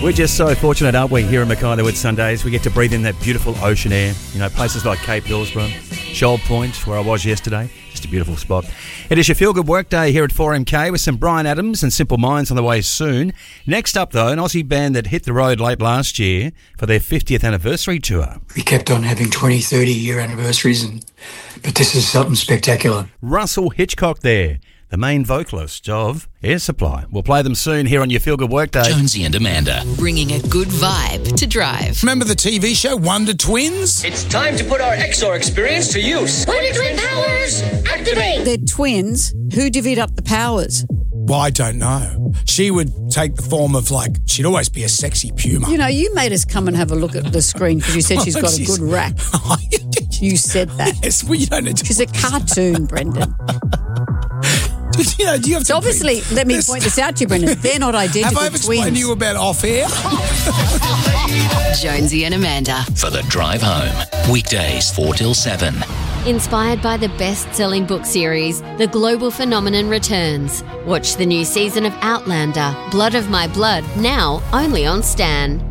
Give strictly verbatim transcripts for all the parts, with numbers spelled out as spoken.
We're just so fortunate, aren't we, here in Mackay that Sundays we get to breathe in that beautiful ocean air. You know, places like Cape Hillsborough, Shoal Point, where I was yesterday. Just a beautiful spot. It is your Feel Good Workday here at four M K with some Bryan Adams and Simple Minds on the way soon. Next up, though, an Aussie band that hit the road late last year for their fiftieth anniversary tour. We kept on having twenty, thirty year anniversaries, and but this is something spectacular. Russell Hitchcock there, the main vocalist of Air Supply. We'll play them soon here on your Feel Good Workday. Jonesy and Amanda. Bringing a good vibe to drive. Remember the T V show Wonder Twins? It's time to put our X R experience to use. Wonder Twin powers, activate! They're twins. Who divvied up the powers? Well, I don't know. She would take the form of, like, she'd always be a sexy puma. You know, you made us come and have a look at the screen because you said she's got a good rack. You said that. Yes, well, you don't need to. She's a cartoon, Brendan. You know, do you have so to obviously, bring, let me this, point this out to you, Brendan. They're not identical have I ever twins. explained to you about off-air? Jonesy and Amanda. For the drive home. Weekdays four till seven. Inspired by the best-selling book series, The Global Phenomenon returns. Watch the new season of Outlander, Blood of My Blood, now only on Stan.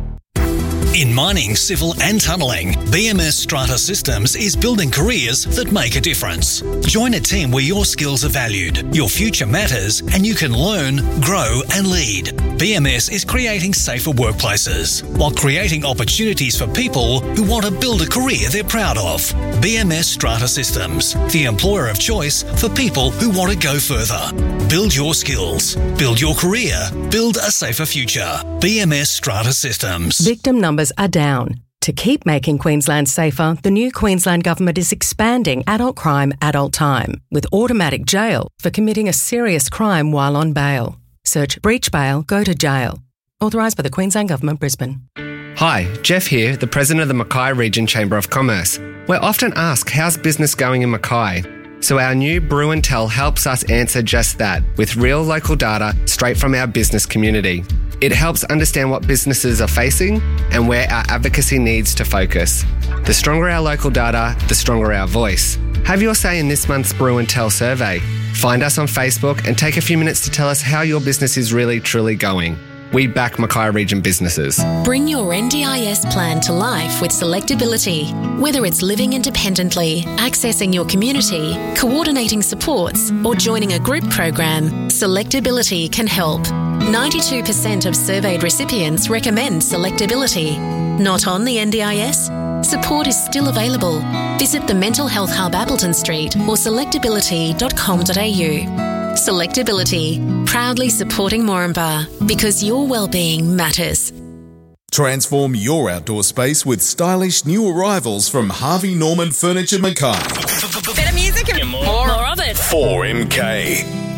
In mining, civil and tunnelling, B M S Strata Systems is building careers that make a difference. Join a team where your skills are valued, your future matters, and you can learn, grow and lead. B M S is creating safer workplaces while creating opportunities for people who want to build a career they're proud of. B M S Strata Systems, the employer of choice for people who want to go further. Build your skills, build your career, build a safer future. B M S Strata Systems. Victim numbers are down. To keep making Queensland safer, the new Queensland Government is expanding adult crime, adult time, with automatic jail for committing a serious crime while on bail. Search breach bail, go to jail. Authorised by the Queensland Government, Brisbane. Hi, Jeff here, the President of the Mackay Region Chamber of Commerce. We're often asked, how's business going in Mackay? So our new Brew and Tell helps us answer just that with real local data straight from our business community. It helps understand what businesses are facing and where our advocacy needs to focus. The stronger our local data, the stronger our voice. Have your say in this month's Brew and Tell survey. Find us on Facebook and take a few minutes to tell us how your business is really, truly going. We back Mackay Region businesses. Bring your N D I S plan to life with Selectability. Whether it's living independently, accessing your community, coordinating supports, or joining a group program, Selectability can help. ninety-two percent of surveyed recipients recommend Selectability. Not on the N D I S? Support is still available. Visit the Mental Health Hub Appleton Street or selectability dot com dot a u. Selectability, proudly supporting Moranbah because your well-being matters. Transform your outdoor space with stylish new arrivals from Harvey Norman Furniture Mackay. Better music and more, more of it. four M K.